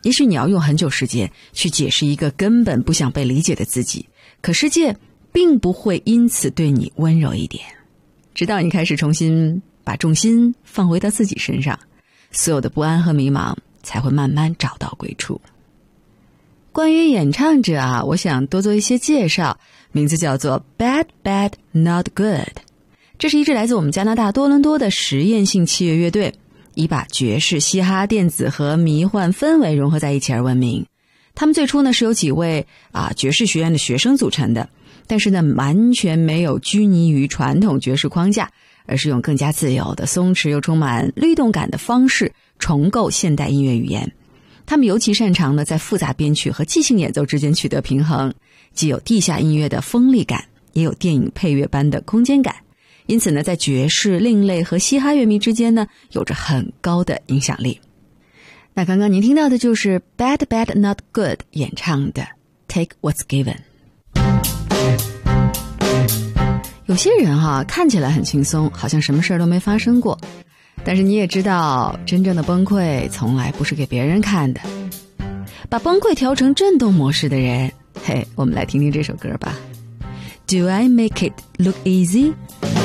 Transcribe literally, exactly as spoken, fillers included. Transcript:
也许你要用很久时间去解释一个根本不想被理解的自己，可世界并不会因此对你温柔一点。直到你开始重新把重心放回到自己身上，所有的不安和迷茫才会慢慢找到归处。关于演唱者啊，我想多做一些介绍，名字叫做 Bad Bad Not Good。 这是一支来自我们加拿大多伦多的实验性器乐乐队，以把爵士、嘻哈、电子和迷幻氛围融合在一起而闻名。他们最初呢是由几位啊爵士学院的学生组成的，但是呢完全没有拘泥于传统爵士框架，而是用更加自由的、松弛又充满律动感的方式重构现代音乐语言。他们尤其擅长呢在复杂编曲和即兴演奏之间取得平衡，既有地下音乐的锋利感，也有电影配乐般的空间感。因此呢，在爵士、另类和嘻哈乐迷之间呢，有着很高的影响力。那刚刚您听到的就是 Bad Bad Not Good 演唱的 Take What's Given。 有些人哈、啊、看起来很轻松，好像什么事都没发生过，但是你也知道，真正的崩溃从来不是给别人看的。把崩溃调成震动模式的人，嘿，我们来听听这首歌吧。Do I make it look easy?